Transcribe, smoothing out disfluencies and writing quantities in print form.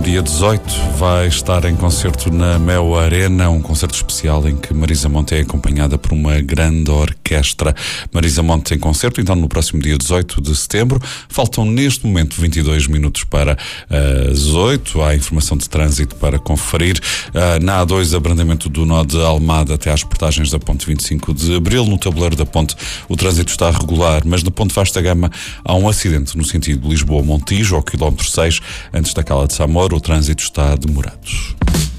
dia 18 vai estar em concerto na Mel Arena, um concerto especial em que Marisa Monte é acompanhada por uma grande orquestra. Marisa Monte em concerto, então no próximo dia 18 de setembro. Faltam neste momento 22 minutos para as 8. Há informação de trânsito para conferir. Na A2, abrandamento do nó de Almada até às portagens da ponte 25 de Abril. No tabuleiro da ponte o trânsito está regular, mas na ponte Vasta Gama há um acidente no sentido de Lisboa-Montijo, ao quilómetro 6, antes da Cala de Samora. O trânsito está demorado.